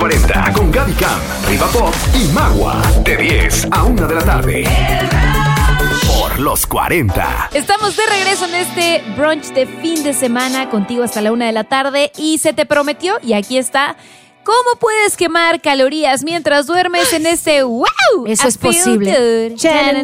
40 con Gaby Cam, Riva Pop y Magua. De 10 a 1 de la tarde. Por los 40. Estamos de regreso en este brunch de fin de semana contigo hasta la 1 de la tarde y se te prometió y aquí está. ¿Cómo puedes quemar calorías mientras duermes en este wow? Eso es posible.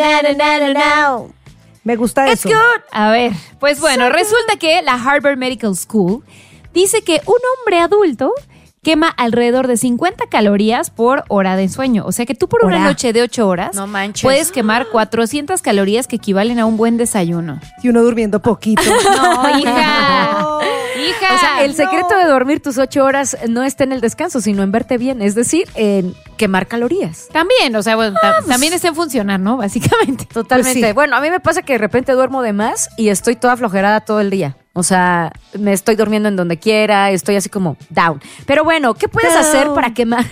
Me gusta It's eso. good. A ver, pues bueno, resulta que la Harvard Medical School dice que un hombre adulto quema alrededor de 50 calorías por hora de sueño. O sea que tú por una noche de 8 horas No manches. puedes quemar 400 calorías que equivalen a un buen desayuno. Y uno durmiendo poquito. No, hija. Hija. O sea, el secreto de dormir tus 8 horas no está en el descanso, sino en verte bien. Es decir, en quemar calorías. También, o sea, bueno, también está en funcionar, ¿no? Básicamente. Totalmente. Pues sí. Bueno, a mí me pasa que de repente duermo de más y estoy toda flojerada todo el día. O sea, me estoy durmiendo en donde quiera, estoy así como down. Pero bueno, ¿qué puedes hacer para quemar?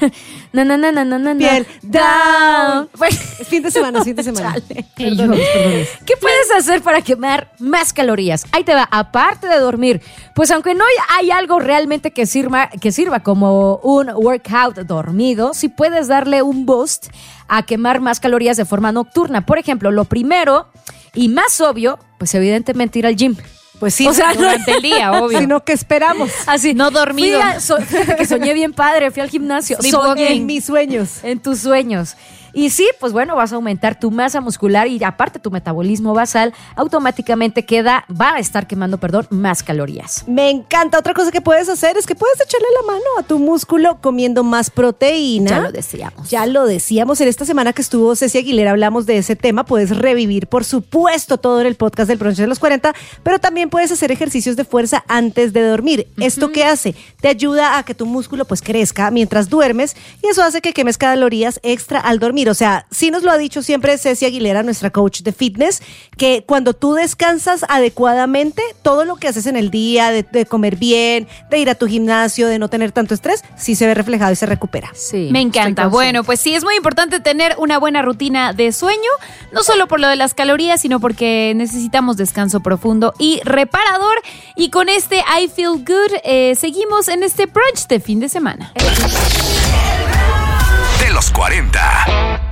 Piel down. Es fin de semana, fin de semana. Chale. Perdones. ¿Qué puedes hacer para quemar más calorías? Ahí te va, aparte de dormir. Pues aunque no hay algo realmente que sirva como un workout dormido, sí puedes darle un boost a quemar más calorías de forma nocturna. Por ejemplo, lo primero y más obvio, pues evidentemente ir al gym. Pues sí, O sea, Durante el día, obvio. sino que esperamos. Así, No dormido. Fíjate que soñé bien padre, fui al gimnasio. Soñé En mis sueños. en tus sueños. Y sí, pues bueno, vas a aumentar tu masa muscular y aparte tu metabolismo basal automáticamente va a estar quemando, más calorías. Me encanta. Otra cosa que puedes hacer es que puedes echarle la mano a tu músculo comiendo más proteína. Ya lo decíamos. Ya lo decíamos en esta semana que estuvo Ceci Aguilera, hablamos de ese tema. Puedes revivir, por supuesto, todo en el podcast del Brunch de los 40, pero también puedes hacer ejercicios de fuerza antes de dormir. ¿Esto qué hace? Te ayuda a que tu músculo pues crezca mientras duermes y eso hace que quemes calorías extra al dormir. O sea, sí nos lo ha dicho siempre Ceci Aguilera, nuestra coach de fitness, que cuando tú descansas adecuadamente, todo lo que haces en el día, de comer bien, de ir a tu gimnasio, de no tener tanto estrés, sí se ve reflejado y se recupera. Sí. Me encanta. estoy consciente. Bueno, pues sí, es muy importante tener una buena rutina de sueño, no solo por lo de las calorías, sino porque necesitamos descanso profundo y reparador. Y con este I Feel Good, seguimos en este brunch de fin de semana. De los 40.